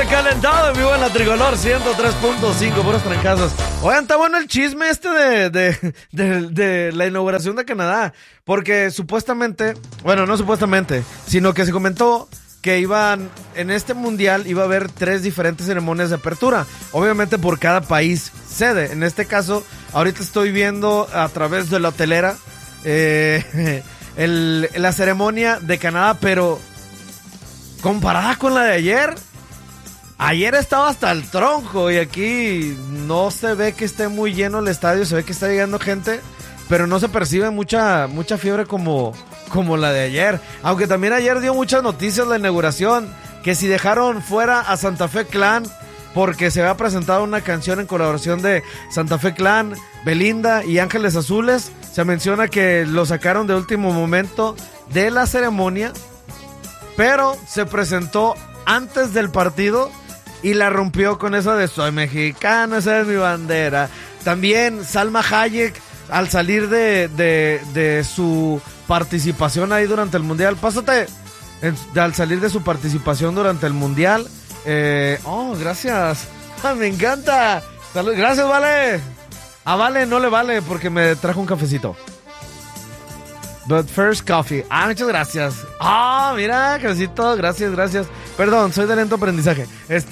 recalentado en vivo en la Tricolor 103.5, puros trancazos. Oigan, está bueno el chisme de la inauguración de Canadá, porque supuestamente, bueno, no supuestamente, sino que se comentó que en este mundial iba a haber 3 diferentes ceremonias de apertura, obviamente por cada país sede. En este caso, ahorita estoy viendo a través de la hotelera la ceremonia de Canadá, pero comparada con la de ayer estaba hasta el tronco y aquí no se ve que esté muy lleno el estadio, se ve que está llegando gente, pero no se percibe mucha fiebre como la de ayer. Aunque también ayer dio muchas noticias la inauguración, que si dejaron fuera a Santa Fe Clan porque se había presentado una canción en colaboración de Santa Fe Clan, Belinda y Ángeles Azules, se menciona que lo sacaron de último momento de la ceremonia, pero se presentó antes del partido y la rompió con eso de soy mexicano, esa es mi bandera. También Salma Hayek, al salir de su participación ahí durante el mundial, al salir de su participación durante el mundial, gracias, me encanta, salud, gracias, Vale. A Vale no le vale porque me trajo un cafecito. But first coffee. Muchas gracias. Mira, cafecito, gracias. Perdón, soy de lento aprendizaje.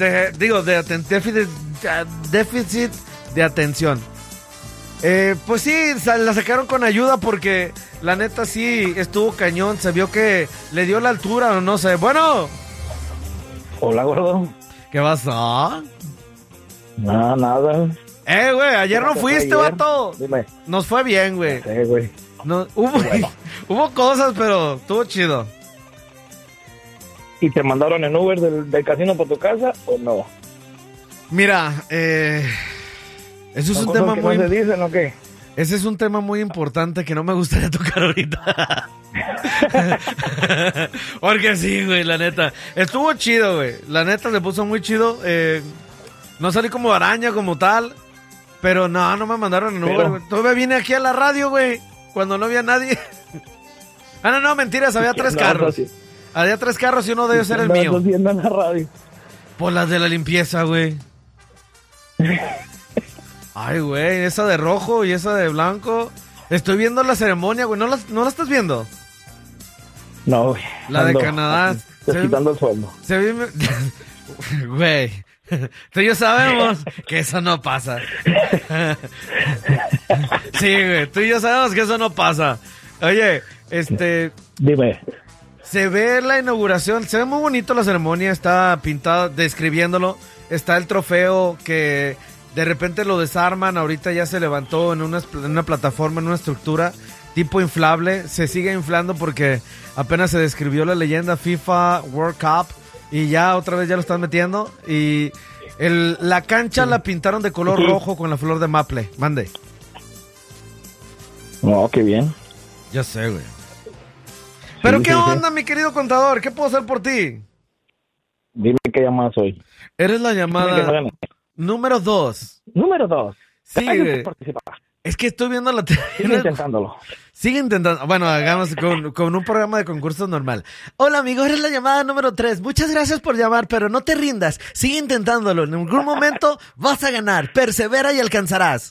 Déficit de atención. Pues sí, la sacaron con ayuda porque la neta sí estuvo cañón. Se vio que le dio la altura o no sé. Bueno. Hola, gordo. ¿Qué pasó? No, nada. Güey, ayer no fuiste, vato. Dime. Nos fue bien, güey. Sí, güey. No, hubo cosas, pero estuvo chido. ¿Y te mandaron en Uber del casino por tu casa o no? Mira, eso es un tema muy... ¿No se dicen o qué? Ese es un tema muy importante que no me gustaría tocar ahorita. Porque sí, güey, la neta. Estuvo chido, güey. La neta se puso muy chido. No salí como araña, como tal. Pero no me mandaron en Uber, güey. Todavía vine aquí a la radio, güey, cuando no había nadie. No, mentiras, había 3 carros. Sí. Había 3 carros y uno de ellos era el mío. Viendo en la radio? Por las de la limpieza, güey. Ay, güey, esa de rojo y esa de blanco. Estoy viendo la ceremonia, güey. ¿No la estás viendo? No, güey. La de Canadá. Estoy quitando el sueldo. Se ve... Güey. Tú y yo sabemos que eso no pasa. Sí, güey, tú y yo sabemos que eso no pasa. Oye, dime. Se ve la inauguración, se ve muy bonito la ceremonia, está pintado, describiéndolo. Está el trofeo que de repente lo desarman, ahorita ya se levantó en una plataforma, en una estructura tipo inflable. Se sigue inflando porque apenas se describió la leyenda FIFA World Cup. Y ya otra vez ya lo están metiendo. Y la cancha la pintaron de color rojo con la flor de maple. Mande. No, qué bien. Ya sé, güey. Pero ¿qué onda, mi querido contador? ¿Qué puedo hacer por ti? Dime qué llamada soy. Eres la llamada número 2. Número 2. Sí, güey. Es que estoy viendo la tele. Sigue intentándolo. Sigue intentando. Bueno, hagamos con un programa de concursos normal. Hola, amigo, eres la llamada número 3. Muchas gracias por llamar, pero no te rindas. Sigue intentándolo. En algún momento vas a ganar. Persevera y alcanzarás.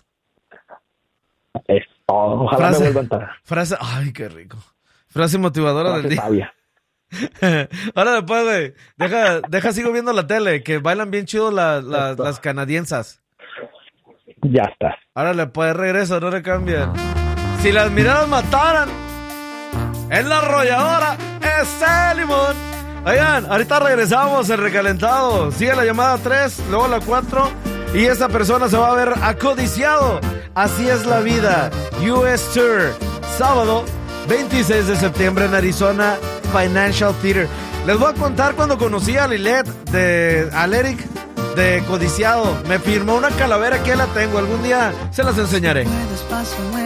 Ojalá me vuelva a entrar. Frase. Ay, qué rico. Frase motivadora del día. Sabia. Ahora después, güey. Deja, sigo viendo la tele. Que bailan bien chido las canadiensas. Ya está. Ahora le puede regreso, no le cambian. Si las miradas mataran, es la arrolladora, es el limón. Oigan, ahorita regresamos el recalentado. Sigue la llamada 3, luego la 4. Y esa persona se va a ver acodiciado. Así es la vida. US Tour, sábado 26 de septiembre en Arizona Financial Theater. Les voy a contar cuando conocí a Lilet, al Eric de Codiciado. Me firmó una calavera que la tengo. Algún día se las enseñaré.